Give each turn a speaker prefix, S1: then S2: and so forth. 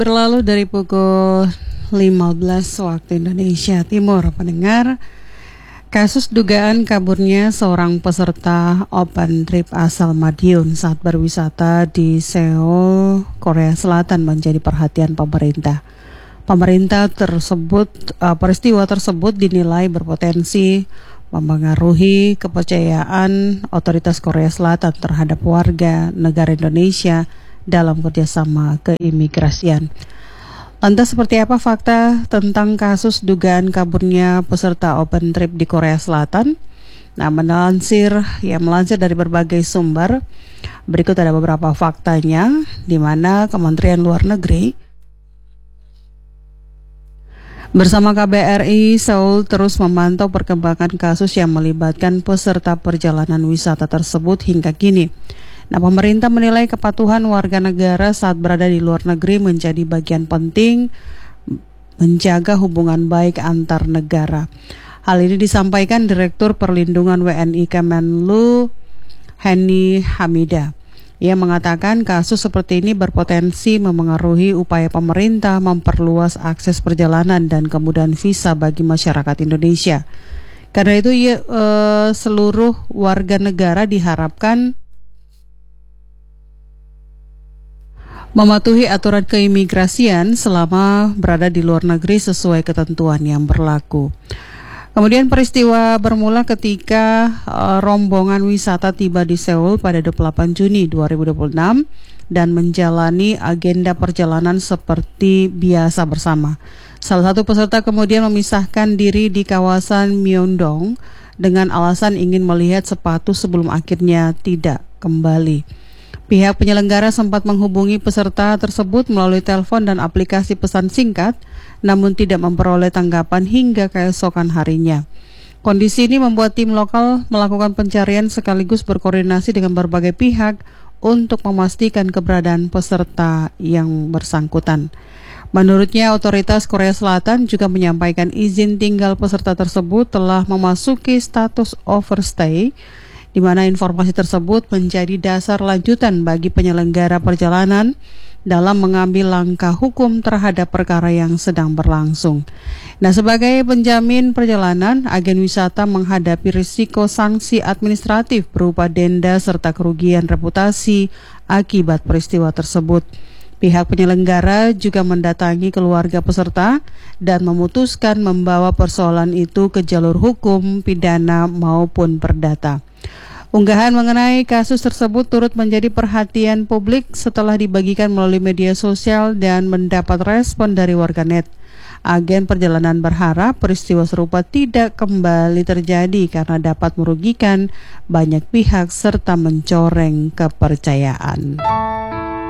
S1: Berlalu dari pukul 15 waktu Indonesia Timur, pendengar, kasus dugaan kaburnya seorang peserta open trip asal Madiun saat berwisata di Seoul, Korea Selatan menjadi perhatian pemerintah. Peristiwa tersebut dinilai berpotensi mempengaruhi kepercayaan otoritas Korea Selatan terhadap warga negara Indonesia dalam kerjasama keimigrasian. Lantas seperti apa fakta tentang kasus dugaan kaburnya peserta open trip di Korea Selatan? Nah, melansir dari berbagai sumber, berikut ada beberapa faktanya, di mana Kementerian Luar Negeri bersama KBRI Seoul terus memantau perkembangan kasus yang melibatkan peserta perjalanan wisata tersebut hingga kini. Nah, pemerintah menilai kepatuhan warga negara saat berada di luar negeri menjadi bagian penting menjaga hubungan baik antar negara. Hal ini disampaikan Direktur Perlindungan WNI Kemenlu, Henny Hamida. Ia mengatakan kasus seperti ini berpotensi memengaruhi upaya pemerintah memperluas akses perjalanan dan kemudahan visa bagi masyarakat Indonesia. Karena itu seluruh warga negara diharapkan mematuhi aturan keimigrasian selama berada di luar negeri sesuai ketentuan yang berlaku. Kemudian peristiwa bermula ketika rombongan wisata tiba di Seoul pada 28 Juni 2026 dan menjalani agenda perjalanan seperti biasa bersama. Salah satu peserta kemudian memisahkan diri di kawasan Myeongdong dengan alasan ingin melihat sepatu sebelum akhirnya tidak kembali. Pihak penyelenggara sempat menghubungi peserta tersebut melalui telepon dan aplikasi pesan singkat, namun tidak memperoleh tanggapan hingga keesokan harinya. Kondisi ini membuat tim lokal melakukan pencarian sekaligus berkoordinasi dengan berbagai pihak untuk memastikan keberadaan peserta yang bersangkutan. Menurutnya, otoritas Korea Selatan juga menyampaikan izin tinggal peserta tersebut telah memasuki status overstay, di mana informasi tersebut menjadi dasar lanjutan bagi penyelenggara perjalanan dalam mengambil langkah hukum terhadap perkara yang sedang berlangsung. Nah, sebagai penjamin perjalanan, agen wisata menghadapi risiko sanksi administratif berupa denda serta kerugian reputasi akibat peristiwa tersebut. Pihak penyelenggara juga mendatangi keluarga peserta dan memutuskan membawa persoalan itu ke jalur hukum, pidana maupun perdata. Unggahan mengenai kasus tersebut turut menjadi perhatian publik setelah dibagikan melalui media sosial dan mendapat respon dari warganet. Agen perjalanan berharap peristiwa serupa tidak kembali terjadi karena dapat merugikan banyak pihak serta mencoreng kepercayaan.